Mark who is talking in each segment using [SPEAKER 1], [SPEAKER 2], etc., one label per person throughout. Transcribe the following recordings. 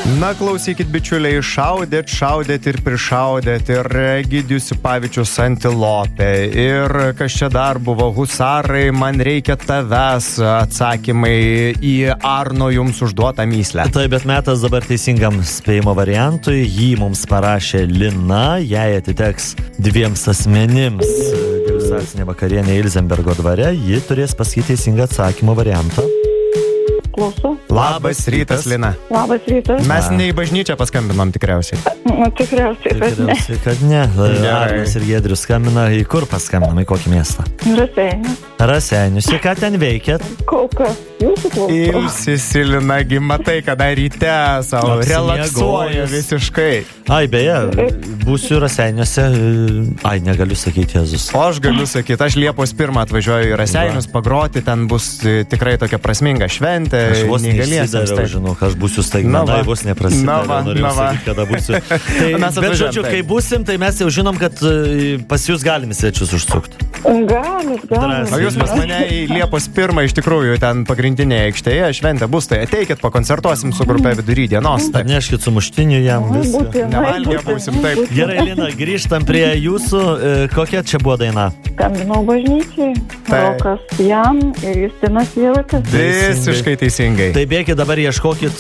[SPEAKER 1] Na, klausykit, bičiuliai, šaudėt ir prišaudėt, ir Egidijus Sipavičius Antilopė, ir kas čia dar buvo, Husarai, man reikia tavęs, atsakymai į Arno jums užduotą myslę.
[SPEAKER 2] Taip, bet metas dabar teisingam spėjimo variantui, jį mums parašė Lina, jai atiteks 2 asmenims. Gausacinė vakarienė Ilzenbergo dvare, ji turės pasakyti teisingą atsakymo variantą.
[SPEAKER 3] Klausau.
[SPEAKER 1] Labas rytas, Lina.
[SPEAKER 3] Labas rytas.
[SPEAKER 1] Mes ne į bažnyčią paskambinom tikriausiai.
[SPEAKER 3] Tikriausiai, bet ne.
[SPEAKER 2] Tikriausiai, kad ne. Arnas ir Giedrius skambina, į kur paskambinam, į kokį miestą?
[SPEAKER 3] Raseinius.
[SPEAKER 2] Raseinius, ir ką ten veikėt?
[SPEAKER 3] Kol kas. Jūsų klausau.
[SPEAKER 1] Ilsisi, Lina, gi matai, kada ryte savo relaksuoja visiškai.
[SPEAKER 2] Ai, beje, būsiu Raseiniuose, ai, negaliu sakyti Jėzus.
[SPEAKER 1] O aš galiu sakyti, aš Liepos 1 atvažiuoju į Raseinius pagroti, ten bus tikrai tokia prasminga šventė.
[SPEAKER 2] Aš vos neįsidariau, žinau, aš būsiu staigmenai, vos neprasidariau, norėjau sakyti, kada būsiu. Bet žodžiu, kai būsim, tai mes jau žinom, kad pas jūs galim svečius užsukti.
[SPEAKER 3] Galit.
[SPEAKER 1] O jūs pas mane į Liepos 1 iš tikrųjų ten pagrindinėje aikštėje šventė bus, tai ateikit, pakoncertuosim su grupė vidury dienos.
[SPEAKER 2] Atneškit sumuštinių jam viską.
[SPEAKER 1] Nevalgė būsim, taip.
[SPEAKER 2] Gerai, Lina, grįžtam prie jūsų. Kokia čia buvo daina?
[SPEAKER 3] Skambinau bažnyčiai. Rokas Jam ir Justinas Vėlatas.
[SPEAKER 1] Visiškai teisingai.
[SPEAKER 2] Tai bėkit dabar ieškokit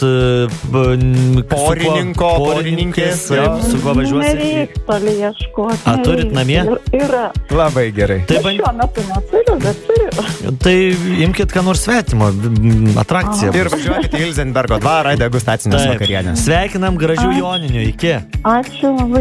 [SPEAKER 1] porininkės.
[SPEAKER 2] Su kuo važiuosit?
[SPEAKER 3] Nereiks toli ieškoti.
[SPEAKER 2] A, turit namie?
[SPEAKER 3] Yra.
[SPEAKER 1] Labai gerai.
[SPEAKER 3] Šiuo metu neturiu, bet turiu.
[SPEAKER 2] Tai imkit ką nors svetimo, atrakciją.
[SPEAKER 1] Ir važiuokit į Ilzenbergo dvarą, degustacinės vakarienės.
[SPEAKER 2] Sveikinam, gražių joninių, iki.
[SPEAKER 3] Ačiū labai.